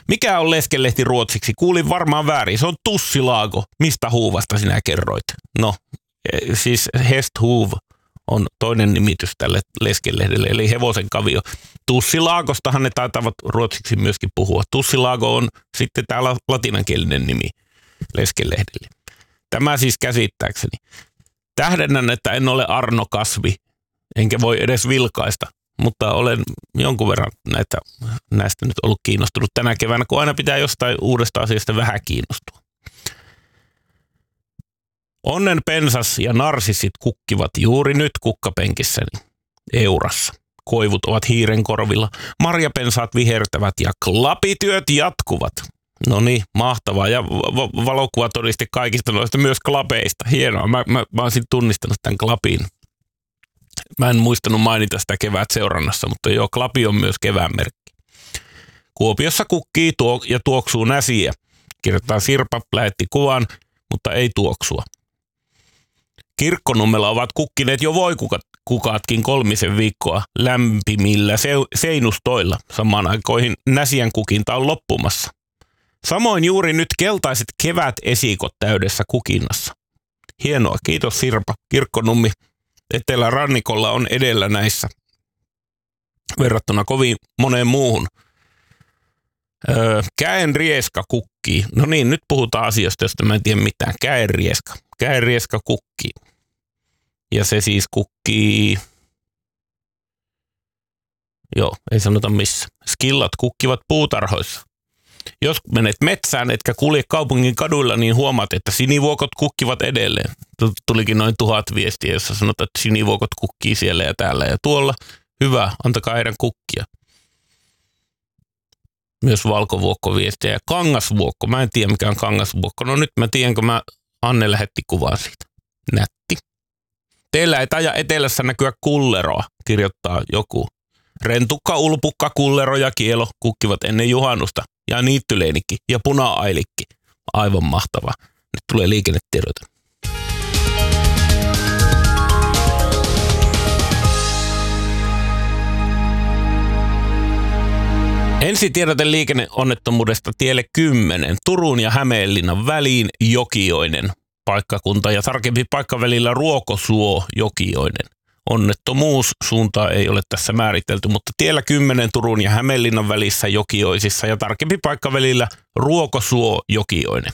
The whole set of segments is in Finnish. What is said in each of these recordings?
Mikä on leskelehti ruotsiksi? Kuulin varmaan väärin. Se on Tussilaago. Mistä huuvasta sinä kerroit? No, siis Hesthuv on toinen nimitys tälle leskelehdelle, eli hevosen kavio. Tussilaagostahan ne taitavat ruotsiksi myöskin puhua. Tussilaago on sitten täällä latinankielinen nimi leskelehdelle. Tämä siis käsittääkseni. Tähdennän, että en ole Arno Kasvi, enkä voi edes vilkaista, mutta olen jonkun verran näistä nyt ollut kiinnostunut tänä keväänä, kun aina pitää jostain uudesta asiasta vähän kiinnostua. Onnen pensas ja narsissit kukkivat juuri nyt kukkapenkissäni Eurassa. Koivut ovat hiiren korvilla, marjapensaat vihertävät ja klapityöt jatkuvat. No niin, mahtavaa. Ja valokuva todisti kaikista noista myös klapeista. Hienoa. Mä olisin tunnistanut tämän klapin. Mä en muistanut mainita sitä kevät seurannassa, mutta joo, klapi on myös kevään merkki. Kuopiossa kukkii ja tuoksuu näsiä. Kirjoittaa Sirpa, lähetti kuvan, mutta ei tuoksua. Kirkkonummella ovat kukkineet jo voikukaatkin 3 viikkoa lämpimillä seinustoilla. Samaan aikoihin näsien kukinta on loppumassa. Samoin juuri nyt keltaiset kevätesikot täydessä kukinnassa. Hienoa, kiitos Sirpa. Kirkkonummi Etelärannikolla on edellä näissä verrattuna kovin moneen muuhun. Käenrieska kukkii. No niin, nyt puhutaan asioista, josta mä en tiedä mitään. Käenrieska. Käenrieska kukkii. Ja se siis kukkii... Joo, ei sanota missä. Skillat kukkivat puutarhoissa. Jos menet metsään, etkä kulje kaupungin kaduilla, niin huomaat, että sinivuokot kukkivat edelleen. Tulikin noin 1000 viestiä, jossa sanotaan, että sinivuokot kukkii siellä ja täällä ja tuolla. Hyvä, antakaa heidän kukkia. Myös valkovuokko viestiä ja kangasvuokko. Mä en tiedä, mikä on kangasvuokko. No nyt mä tiedän, kun Anne lähetti kuvaa siitä. Nätti. Teillä ei taida etelässä näkyä kulleroa, kirjoittaa joku. Rentukka, ulpukka, kullero ja kielo kukkivat ennen juhannusta. Ja niittyleinikki ja puna-ailikki. Aivan mahtava. Nyt tulee liikennetiedote. Ensitiedote liikenneonnettomuudesta tielle 10. Turun ja Hämeenlinnan väliin Jokioinen paikkakunta ja tarkempi paikka välillä Ruokosuo Jokioinen. Onnettomuussuuntaa ei ole tässä määritelty, mutta tiellä 10 Turun ja Hämeenlinnan välissä Jokioisissa ja tarkempi paikka välillä Ruokosuo Jokioinen.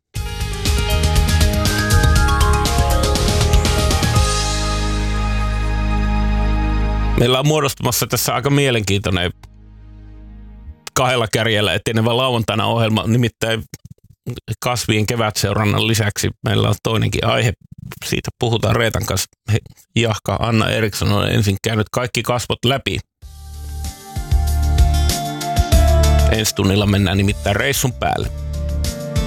Meillä on muodostumassa tässä aika mielenkiintoinen 2 kärjellä etenevä lauantaina ohjelma, nimittäin kasvien kevätseurannan lisäksi meillä on toinenkin aihe. Siitä puhutaan Reetan kanssa. Jahka Anna Eriksson on ensin käynyt kaikki kasvot läpi. Ensi tunnilla mennään nimittäin reissun päälle.